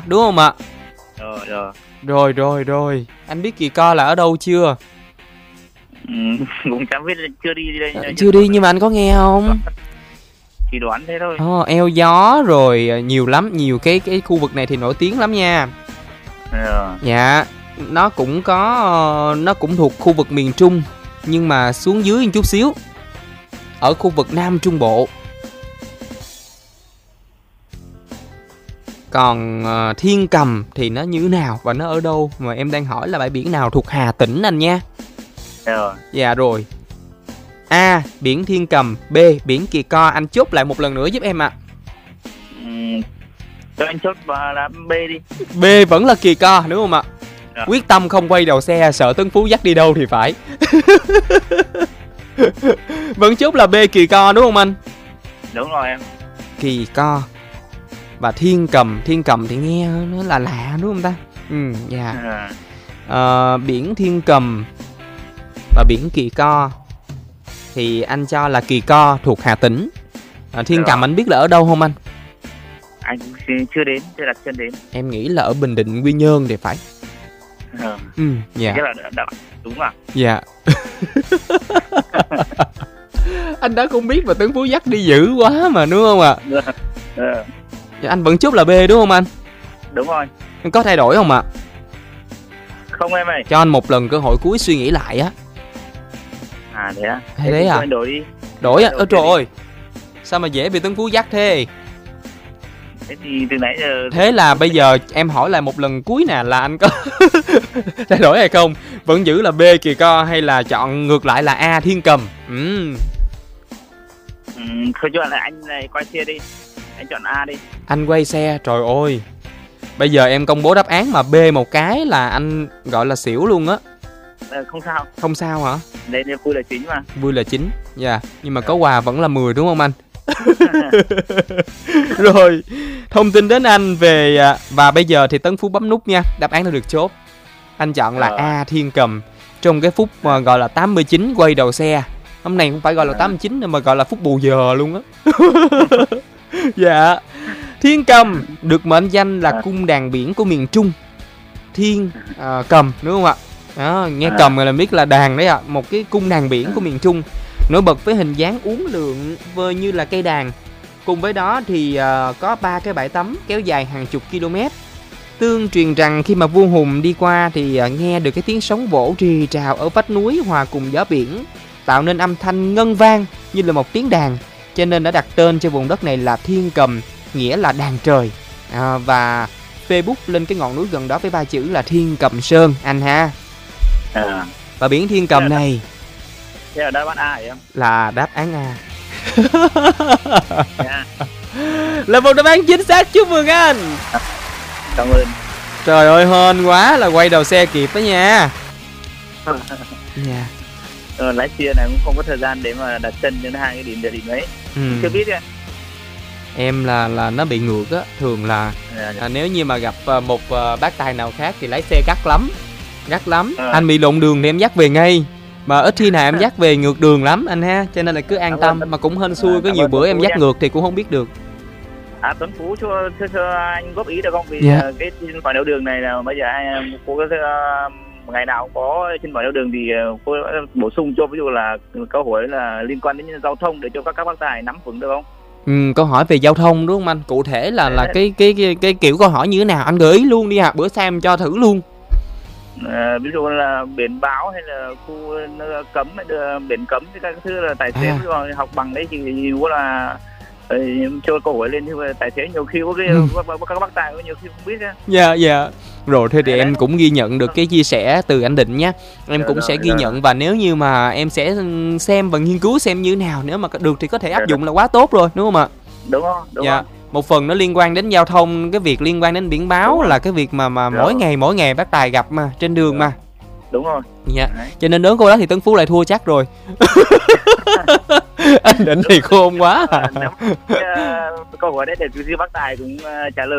đúng không ạ? Rồi. Anh biết Kỳ Co là ở đâu chưa? Cũng chẳng biết, chưa đi đây. Chưa đi nhưng mà anh có nghe không? Chỉ đoán thế thôi. Eo Gió rồi nhiều lắm, nhiều cái khu vực này thì nổi tiếng lắm nha. Dạ, nó cũng thuộc khu vực miền Trung nhưng mà xuống dưới một chút xíu, ở khu vực Nam Trung Bộ. Còn Thiên Cầm thì nó như thế nào và nó ở đâu, mà em đang hỏi là bãi biển nào thuộc Hà Tĩnh anh nha. Dạ rồi. A. Biển Thiên Cầm. B. Biển Kỳ Co. Anh chốt lại một lần nữa giúp em ạ. Cho anh chốt là B đi. B vẫn là Kỳ Co đúng không ạ? Quyết tâm không quay đầu xe, sợ Tấn Phú dắt đi đâu thì phải. Vẫn chốt là B Kỳ Co đúng không anh? Đúng rồi em. Kỳ Co và Thiên Cầm. Thiên Cầm thì nghe nó là lạ đúng không ta? Dạ. Biển Thiên Cầm và biển Kỳ Co thì anh cho là Kỳ Co thuộc Hà Tĩnh. Thiên Cầm anh biết là ở đâu không anh? Anh chưa đặt chân đến. Em nghĩ là ở Bình Định, Quy Nhơn thì phải. Dạ. Thế là đúng à? Dạ. Anh đã không biết mà Tấn Phú dắt đi dữ quá mà đúng không ạ? Dạ, anh vẫn chốt là B đúng không anh? Đúng rồi. Anh có thay đổi không ạ? Không em ơi. Cho anh một lần cơ hội cuối suy nghĩ lại á. Thế à? Hay đấy à? Anh đổi đi. Đổi á? Trời ơi, sao mà dễ bị Tấn Phú dắt thế? Thế thì từ nãy giờ... Thế là bây giờ em hỏi lại một lần cuối nè, là anh có thay đổi hay không? Vẫn giữ là B Kỳ Co hay là chọn ngược lại là A Thiên Cầm? Thôi cho anh này quay xe đi. Anh chọn A đi. Anh quay xe, trời ơi. Bây giờ em công bố đáp án mà B một cái là anh gọi là xỉu luôn á. Không sao. Không sao hả? Đây vui là chính mà. Vui là chính. Dạ. Nhưng mà có quà vẫn là 10 đúng không anh? Rồi, thông tin đến anh về. Và bây giờ thì Tấn Phú bấm nút nha. Đáp án đã được chốt. Anh chọn là A Thiên Cầm. Trong cái phút mà gọi là 89 quay đầu xe. Hôm nay không phải gọi là 89 mà gọi là phút bù giờ luôn á. Dạ. Thiên Cầm được mệnh danh là cung đàn biển của miền Trung. Thiên cầm đúng không ạ? Đó, nghe cầm rồi là biết là đàn đấy ạ. Một cái cung đàn biển của miền Trung, nổi bật với hình dáng uốn lượn vơ như là cây đàn. Cùng với đó thì có 3 cái bãi tắm kéo dài hàng chục km. Tương truyền rằng khi mà vua Hùng đi qua thì nghe được cái tiếng sóng vỗ rì rào ở vách núi hòa cùng gió biển, tạo nên âm thanh ngân vang như là một tiếng đàn, cho nên đã đặt tên cho vùng đất này là Thiên Cầm, nghĩa là đàn trời. Và Facebook lên cái ngọn núi gần đó với 3 chữ là Thiên Cầm Sơn anh ha. Và biển Thiên Cầm này thế là đáp án A hả em? Là đáp án A. Là một đáp án chính xác, chúc mừng anh. Cảm ơn. Trời ơi hên quá là quay đầu xe kịp đó nha. Dạ. Lái xe này cũng không có thời gian để mà đặt chân đến hai cái điểm địa điểm ấy. Chưa biết ạ. Em là nó bị ngược á. Thường là nếu như mà gặp một bác tài nào khác thì lái xe gắt lắm. Anh bị lộn đường thì em dắt về ngay. Mà ít khi nào em dắt về ngược đường lắm anh ha. Cho nên là cứ an tâm. Mà cũng hên xui, có nhiều bữa em dắt ngược thì cũng không biết được. Tuấn Phú cho anh góp ý được không? Vì cái trên khỏi đèo đường này là bây giờ cô ngày nào cũng có trên khỏi đèo đường thì cô bổ sung cho, ví dụ là câu hỏi là liên quan đến giao thông để cho các bác tài nắm vững được không? Câu hỏi về giao thông đúng không anh? Cụ thể là cái kiểu câu hỏi như thế nào anh gợi ý luôn đi ạ. Bữa sau em cho thử luôn. Ví dụ là biển báo hay là khu cấm hay biển cấm thì các thứ là tài xế học bằng đấy thì có là cho câu hỏi lên, nhưng mà tài xế nhiều khi có cái các bác tài có nhiều khi không biết á. Dạ. Rồi thế thì em cũng ghi nhận được cái chia sẻ từ anh Định nhé. Em cũng sẽ ghi nhận, và nếu như mà em sẽ xem và nghiên cứu xem như thế nào, nếu mà được thì có thể áp dụng là quá tốt rồi đúng không ạ? Đúng không? Một phần nó liên quan đến giao thông, cái việc liên quan đến biển báo là cái việc mà mỗi ngày bác tài gặp mà trên đường mà. Đúng rồi. Dạ. Cho nên đến cô đó thì Tấn Phú lại thua chắc rồi. Anh Định thì khôn quá. Câu hỏi đấy để bác tài cũng trả lời.